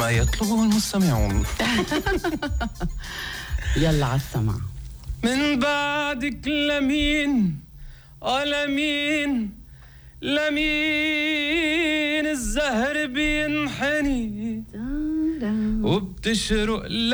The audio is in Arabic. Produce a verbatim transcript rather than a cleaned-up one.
ما يطلبه المستمعون. يلا على السمع. من بعدك لمين آه لمين لمين الزهر بينحني وبتشرق